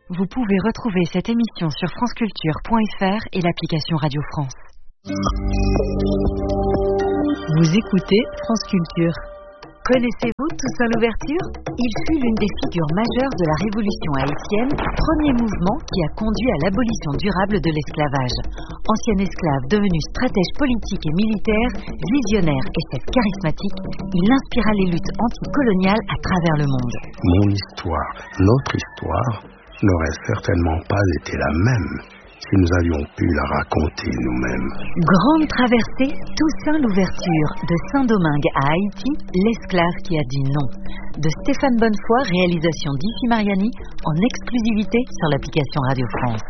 Vous pouvez retrouver cette émission sur franceculture.fr et l'application Radio France. Vous écoutez France Culture. Connaissez-vous Toussaint Louverture ? Il fut l'une des figures majeures de la révolution haïtienne, premier mouvement qui a conduit à l'abolition durable de l'esclavage. Ancien esclave devenu stratège politique et militaire, visionnaire et chef charismatique, il inspira les luttes anticoloniales à travers le monde. Mon histoire, notre histoire, n'aurait certainement pas été la même si nous avions pu la raconter nous-mêmes. Grande traversée, Toussaint Louverture, de Saint-Domingue à Haïti, l'esclave qui a dit non. De Stéphane Bonnefoy, réalisation d'Ifi Mariani, en exclusivité sur l'application Radio France.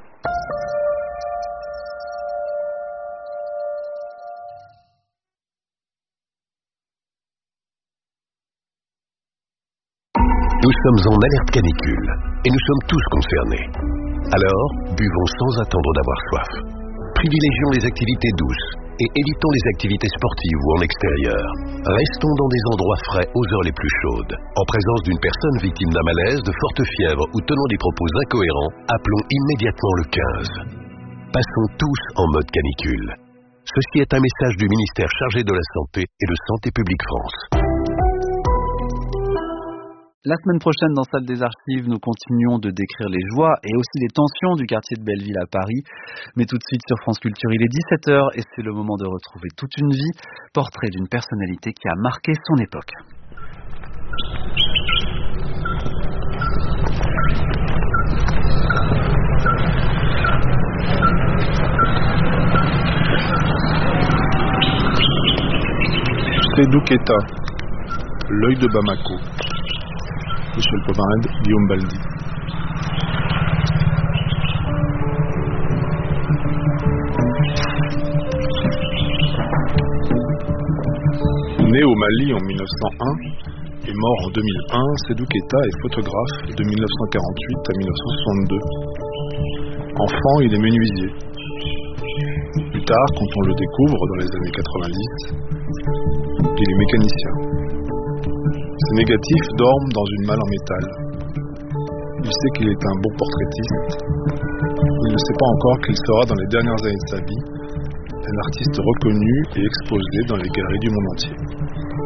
Nous sommes en alerte canicule et nous sommes tous concernés. Alors, buvons sans attendre d'avoir soif. Privilégions les activités douces et évitons les activités sportives ou en extérieur. Restons dans des endroits frais aux heures les plus chaudes. En présence d'une personne victime d'un malaise, de forte fièvre ou tenant des propos incohérents, appelons immédiatement le 15. Passons tous en mode canicule. Ceci est un message du ministère chargé de la Santé et de Santé publique France. La semaine prochaine, dans Salle des Archives, nous continuons de décrire les joies et aussi les tensions du quartier de Belleville à Paris. Mais tout de suite sur France Culture, il est 17h et c'est le moment de retrouver toute une vie, portrait d'une personnalité qui a marqué son époque. Seydou Keita, l'œil de Bamako. Michel Pomarède, Guillaume Baldi. Né au Mali en 1901 et mort en 2001, Seydou Keita est photographe de 1948 à 1962. Enfant, il est menuisier. Plus tard, quand on le découvre dans les années 90, il est mécanicien. Ses négatifs dorment dans une malle en métal. Il sait qu'il est un bon portraitiste. Il ne sait pas encore qu'il sera dans les dernières années de sa vie un artiste reconnu et exposé dans les galeries du monde entier.